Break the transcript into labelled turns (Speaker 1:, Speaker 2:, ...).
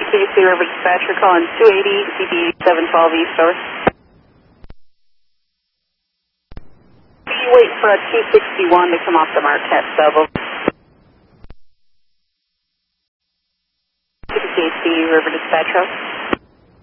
Speaker 1: CBC River Dispatcher calling 280 CB 712 East over. Be waiting for a 261 to come off the Marquette sub. CBC River Dispatcher.